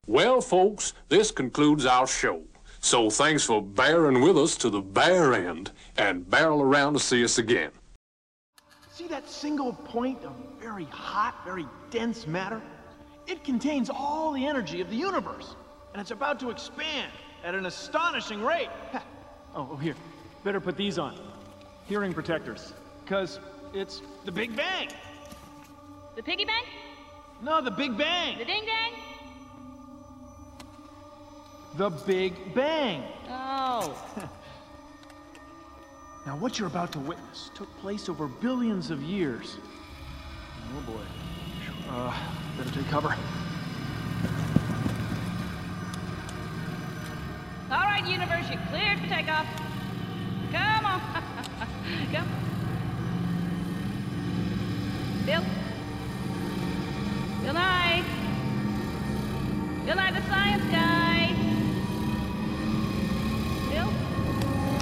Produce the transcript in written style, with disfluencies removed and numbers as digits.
Well, folks, this concludes our show. So thanks for bearing with us to the bare end, and barrel around to see us again. See that single point of very hot, very dense matter? It contains all the energy of the universe, and it's about to expand at an astonishing rate. Oh, here. Better put these on. Hearing protectors. Because it's the Big Bang. The piggy bank? No, the Big Bang. The ding dang? The Big Bang. Oh. Now, what you're about to witness took place over billions of years. Oh, boy. Better take cover. All right, universe, you're cleared for takeoff. Come on. Come. Bill. Bill Nye. Bill Nye, the science guy.